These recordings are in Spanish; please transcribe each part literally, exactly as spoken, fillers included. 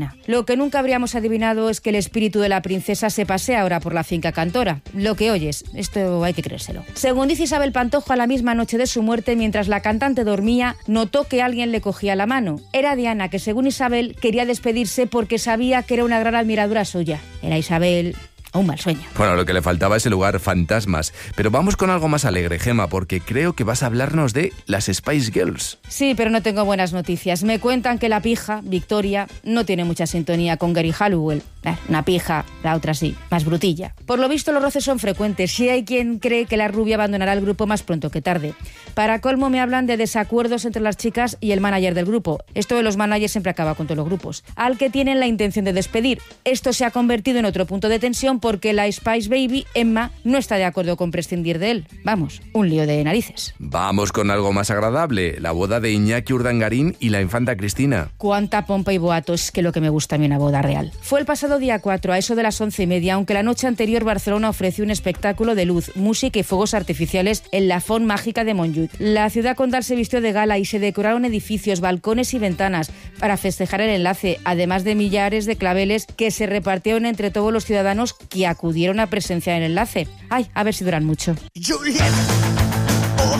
reina. Lo que nunca habríamos adivinado es que el espíritu de la princesa se pasea ahora por la finca Cantora. Lo que oyes, esto hay que creérselo. Según dice Isabel Pantojo, a la misma noche de su muerte, mientras la cantante dormía, notó que alguien le cogía la mano. Era Diana, que según Isabel quería despedirse porque sabía que era una gran admiradora suya. Era Isabel... un mal sueño. Bueno, lo que le faltaba es el lugar fantasmas. Pero vamos con algo más alegre, Gema, porque creo que vas a hablarnos de las Spice Girls. Sí, pero no tengo buenas noticias. Me cuentan que la pija, Victoria, no tiene mucha sintonía con Geri Halliwell. Una pija, la otra sí, más brutilla. Por lo visto los roces son frecuentes y hay quien cree que la rubia abandonará el grupo más pronto que tarde. Para colmo me hablan de desacuerdos entre las chicas y el manager del grupo. Esto de los managers siempre acaba con todos los grupos. Al que tienen la intención de despedir. Esto se ha convertido en otro punto de tensión porque la Spice Baby, Emma, no está de acuerdo con prescindir de él. Vamos, un lío de narices. Vamos con algo más agradable, la boda de Iñaki Urdangarín y la infanta Cristina. Cuánta pompa y boato, es que lo que me gusta a mí una boda real. Fue el pasado día cuatro, a eso de las once y media, aunque la noche anterior Barcelona ofreció un espectáculo de luz, música y fuegos artificiales en la Font Mágica de Montjuïc. La ciudad condal se vistió de gala y se decoraron edificios, balcones y ventanas para festejar el enlace, además de millares de claveles que se repartieron entre todos los ciudadanos que acudieron a presenciar el enlace. Ay, a ver si duran mucho. Juliet. Oh.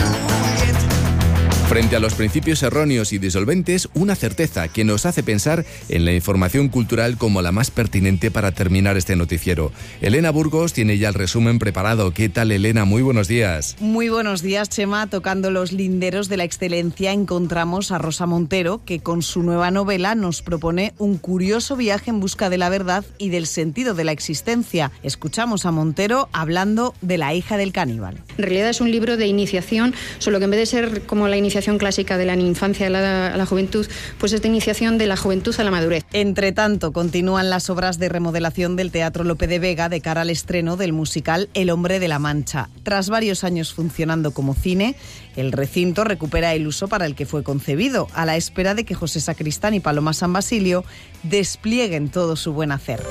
Frente a los principios erróneos y disolventes, una certeza que nos hace pensar en la información cultural como la más pertinente para terminar este noticiero. Elena Burgos tiene ya el resumen preparado. ¿Qué tal, Elena? Muy buenos días. Muy buenos días, Chema. Tocando los linderos de la excelencia encontramos a Rosa Montero, que con su nueva novela nos propone un curioso viaje en busca de la verdad y del sentido de la existencia. Escuchamos a Montero hablando de La hija del caníbal. En realidad es un libro de iniciación, solo que en vez de ser como la iniciación clásica de la infancia a la, a la juventud, pues es de iniciación de la juventud a la madurez. Entre tanto, continúan las obras de remodelación del Teatro Lope de Vega de cara al estreno del musical El hombre de la Mancha. Tras varios años funcionando como cine, el recinto recupera el uso para el que fue concebido, a la espera de que José Sacristán y Paloma San Basilio desplieguen todo su buen hacer.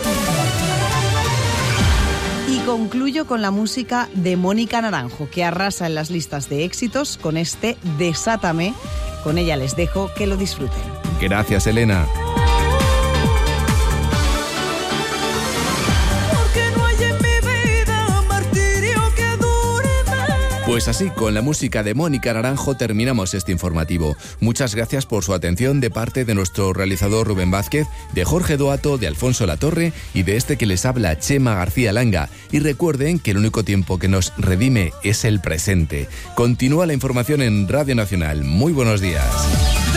Y concluyo con la música de Mónica Naranjo, que arrasa en las listas de éxitos con este Desátame. Con ella les dejo, que lo disfruten. Gracias, Elena. Pues así, con la música de Mónica Naranjo terminamos este informativo. Muchas gracias por su atención de parte de nuestro realizador Rubén Vázquez, de Jorge Doato, de Alfonso Latorre y de este que les habla, Chema García Langa. Y recuerden que el único tiempo que nos redime es el presente. Continúa la información en Radio Nacional. Muy buenos días.